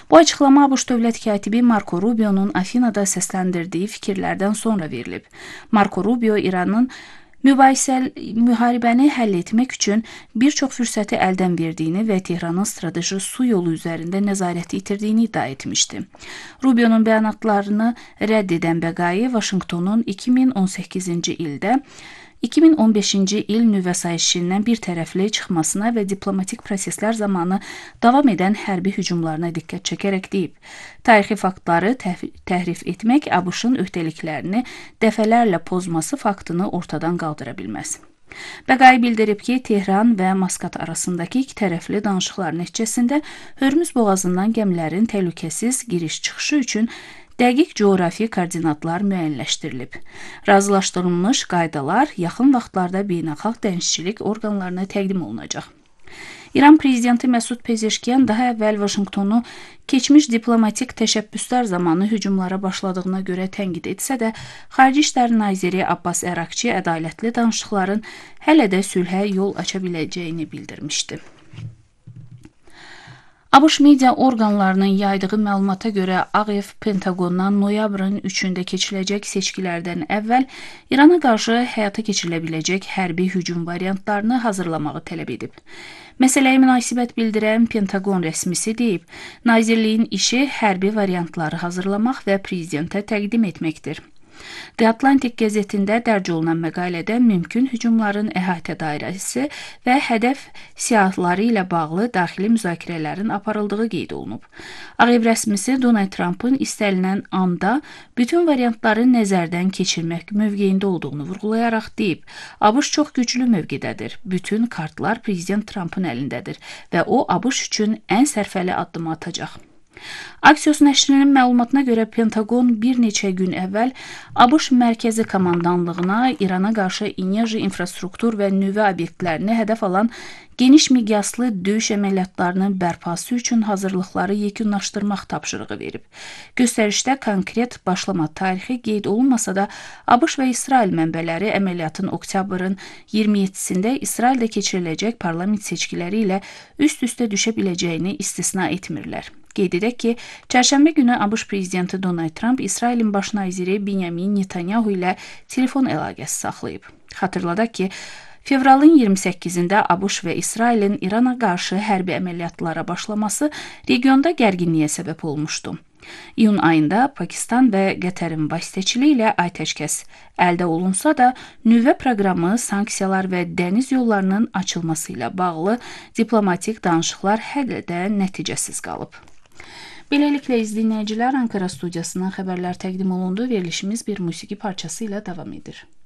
Bu açıqlama ABŞ dövlət katibi Marco Rubio'nun Afinada səsləndirdiyi fikirlərdən sonra verilib. Marco Rubio İranın müharibəni həll etmək üçün bir çox fürsəti əldən verdiyini və Tehranın strateji su yolu üzərində nəzarəti itirdiyini iddia etmişdi. Rubio'nun bəyanatlarını rədd edən Bəqai, Vaşinqtonun 2018-ci ildə 2015-ci il nüvə sayışından bir tərəfli çıxmasına və diplomatik proseslər zamanı davam edən hərbi hücumlarına diqqət çəkərək deyib. Tarixi faktları təhrif etmək ABŞ-ın öhdəliklərini dəfələrlə pozması faktını ortadan qaldıra bilməz. Bəqai bildirib ki, Tehran və Maskat arasındakı iki tərəfli danışıqlar nəticəsində Hörmüz boğazından gəmilərin təhlükəsiz giriş-çıxışı üçün dəqiq coğrafi koordinatlar müəyyənləşdirilib. Razılaşdırılmış qaydalar yaxın vaxtlarda beynəlxalq dənizçilik orqanlarına təqdim olunacaq. İran prezidenti Məsud Pezeşkiyan daha əvvəl Vaşinqtonu keçmiş diplomatik təşəbbüslər zamanı hücumlara başladığına görə tənqid etsə də, Xarici İşlər naziri Abbas Əraqçi ədalətli danışıqların hələ də sülhə yol aça biləcəyini bildirmişdi. ABŞ media orqanlarının yaydığı məlumata görə Ağ Ev Pentaqondan noyabrın 3-də keçiriləcək seçkilərdən əvvəl İrana qarşı həyata keçirilə biləcək hərbi hücum variantlarını hazırlamağı tələb edib. Məsələyə münasibət bildirən Pentaqon rəsmisi deyib, nazirliyin işi hərbi variantları hazırlamaq və prezidentə təqdim etməkdir. The Atlantic qəzetində dərc olunan məqalədə mümkün hücumların əhatə dairəsi və hədəf siyahıları ilə bağlı daxili müzakirələrin aparıldığı qeyd olunub. Ağ Ev rəsmisi Donald Trumpın istənilən anda bütün variantları nəzərdən keçirmək mövqeyində olduğunu vurğulayaraq deyib, ABŞ çox güclü mövqedədir, bütün kartlar prezident Trumpın əlindədir və o ABŞ üçün ən sərfəli addımı atacaq. Axios nəşrinin məlumatına görə Pentaqon bir neçə gün əvvəl ABŞ Mərkəzi Komandanlığına İrana qarşı enerji infrastruktur və nüvə obyektlərini hədəf alan geniş miqyaslı döyüş əməliyyatlarının bərpası üçün hazırlıqları yekunlaşdırmaq tapşırığı verib. Göstərişdə konkret başlama tarixi qeyd olunmasa da, ABŞ və İsrail mənbələri əməliyyatın oktyabrın 27-sində İsraildə keçiriləcək parlament seçkiləri ilə üst-üstə düşə biləcəyini istisna etmirlər. Qeyd edək ki, çərşənbə günü ABŞ prezidenti Donald Trump İsrailin baş naziri Benyamin Netanyahu ilə telefon əlaqəsi saxlayıb. Xatırladaq ki, fevralın 28-də ABŞ və İsrailin İrana qarşı hərbi əməliyyatlara başlaması regionda gərginliyə səbəb olmuşdu. İyun ayında Pakistan və Qətərin vasitəçiliyi ilə atəşkəs əldə olunsa da, nüvə proqramı, sanksiyalar və dəniz yollarının açılması ilə bağlı diplomatik danışıqlar hələ də nəticəsiz qalıb. Beləliklə, izləyicilər, Ankara studiyasından xəbərlər təqdim olundu. Verilişimiz bir musiqi parçası ilə davam edir.